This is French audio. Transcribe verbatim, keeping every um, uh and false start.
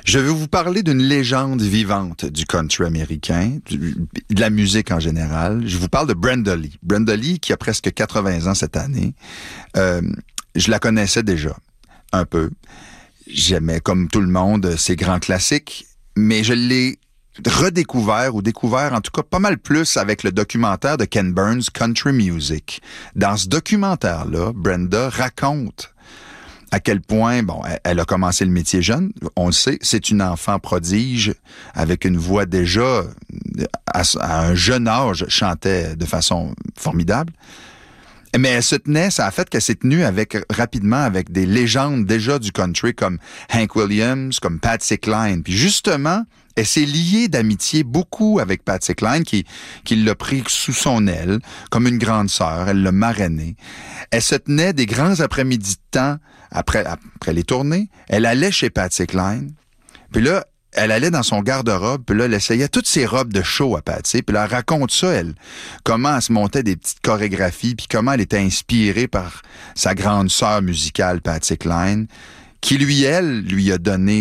Je vais vous parler d'une légende vivante du country américain, du, de la musique en général. Je vous parle de Brenda Lee. Brenda Lee, qui a presque quatre-vingts ans cette année. Euh, je la connaissais déjà, un peu. J'aimais, comme tout le monde, ses grands classiques, mais je l'ai redécouvert, ou découvert en tout cas pas mal plus avec le documentaire de Ken Burns, Country Music. Dans ce documentaire-là, Brenda raconte à quel point, bon, elle a commencé le métier jeune, on le sait, c'est une enfant prodige, avec une voix déjà, à, à un jeune âge, chantait de façon formidable. Mais elle se tenait, ça a fait qu'elle s'est tenue avec, rapidement avec des légendes déjà du country, comme Hank Williams, comme Patsy Cline. Puis justement, elle s'est liée d'amitié beaucoup avec Patsy Cline, qui, qui l'a pris sous son aile, comme une grande sœur. Elle l'a marrainée. Elle se tenait des grands après-midi de temps, après, après les tournées. Elle allait chez Patsy Cline. Puis là, elle allait dans son garde-robe, puis là, elle essayait toutes ses robes de show à Patsy. Puis là, elle raconte ça, elle, comment elle se montait des petites chorégraphies, puis comment elle était inspirée par sa grande sœur musicale, Patsy Cline, qui, lui, elle, lui a donné